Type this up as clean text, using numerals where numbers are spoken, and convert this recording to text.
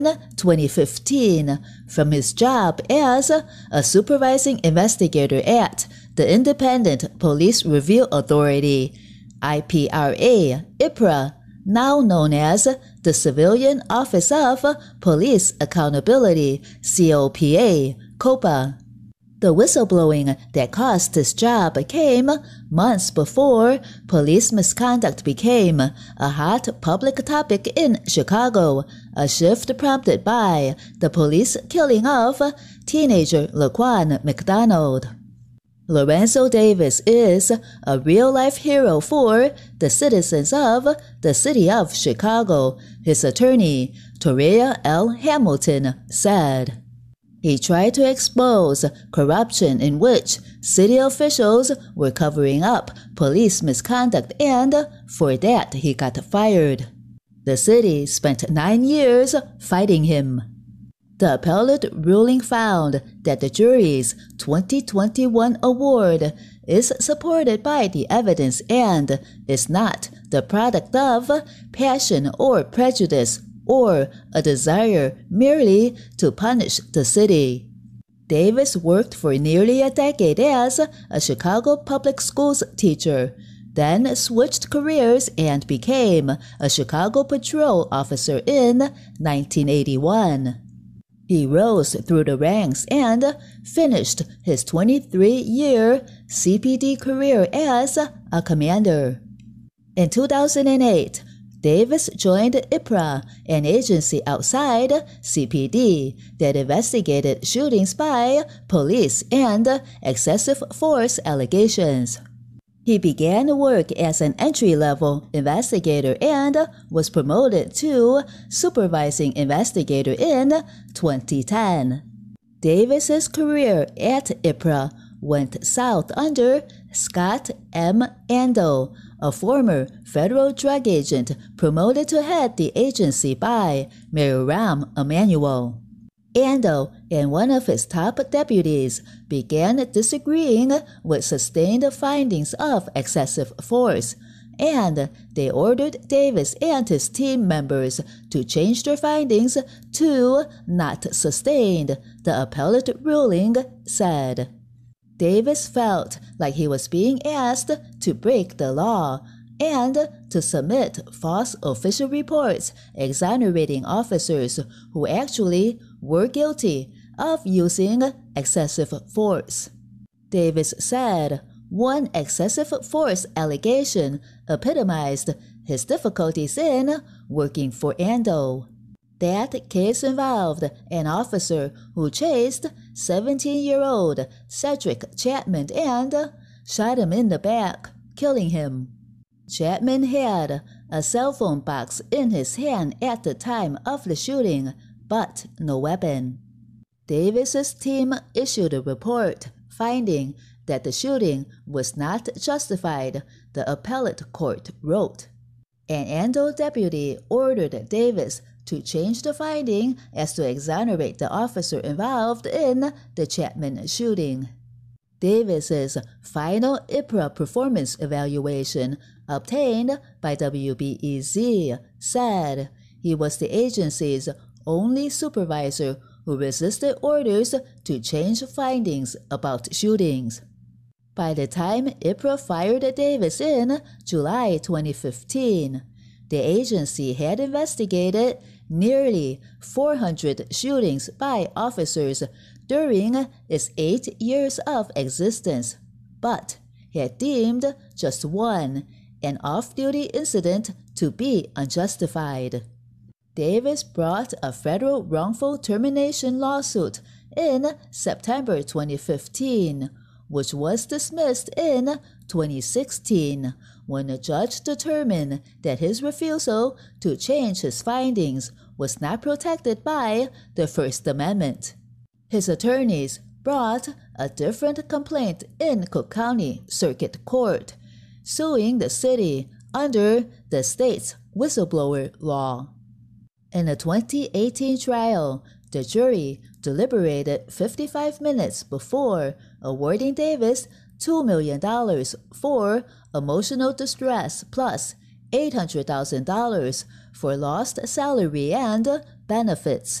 2015 from his job as a supervising investigator at the Independent Police Review Authority, IPRA, now known as the Civilian Office of Police Accountability, COPA. The whistleblowing that cost his job came months before police misconduct became a hot public topic in Chicago, a shift prompted by the police killing of teenager Laquan McDonald. Lorenzo Davis is a real-life hero for the citizens of the city of Chicago, his attorney, Toria L. Hamilton, said. He tried to expose corruption in which city officials were covering up police misconduct, and for that he got fired. The city spent 9 years fighting him. The appellate ruling found that the jury's 2021 award is supported by the evidence and is not the product of passion or prejudice or a desire merely to punish the city. Davis worked for nearly a decade as a Chicago public schools teacher, then switched careers and became a Chicago patrol officer in 1981. He rose through the ranks and finished his 23-year CPD career as a commander. In 2008, Davis joined IPRA, an agency outside CPD that investigated shootings by police and excessive force allegations. He began work as an entry-level investigator and was promoted to supervising investigator in 2010. Davis's career at IPRA went south under Scott M. Ando, a former federal drug agent promoted to head the agency by Mayor Rahm Emanuel. Ando and one of his top deputies began disagreeing with sustained findings of excessive force, and they ordered Davis and his team members to change their findings to not sustained, the appellate ruling said. Davis felt like he was being asked to break the law and to submit false official reports exonerating officers who actually were guilty of using excessive force. Davis said one excessive force allegation epitomized his difficulties in working for Ando. That case involved an officer who chased 17-year-old Cedric Chapman and shot him in the back, killing him. Chapman had a cell phone box in his hand at the time of the shooting, but no weapon. Davis's team issued a report finding that the shooting was not justified, the appellate court wrote. An Ando deputy ordered Davis to change the finding as to exonerate the officer involved in the Chapman shooting. Davis's final IPRA performance evaluation obtained by WBEZ said he was the agency's only supervisor who resisted orders to change findings about shootings. By the time IPRA fired Davis in July 2015, the agency had investigated nearly 400 shootings by officers during its 8 years of existence, but had deemed just one, an off-duty incident, to be unjustified. Davis brought a federal wrongful termination lawsuit in September 2015, which was dismissed in 2016 when a judge determined that his refusal to change his findings was not protected by the First Amendment. His attorneys brought a different complaint in Cook County Circuit Court, suing the city under the state's whistleblower law. In a 2018 trial, the jury deliberated 55 minutes before awarding Davis $2 million for emotional distress plus $800,000 for lost salary and benefits.